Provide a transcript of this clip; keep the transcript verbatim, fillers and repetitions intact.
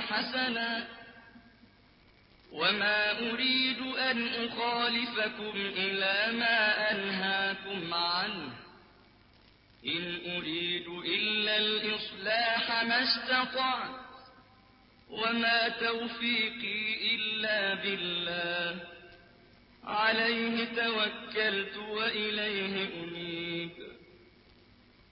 حسنا وما أريد أن أخالفكم إلى ما أنهاكم عنه إن أريد إلا الإصلاح ما استطعت وما توفيقي إلا بالله عليه توكلت وإليه أنيب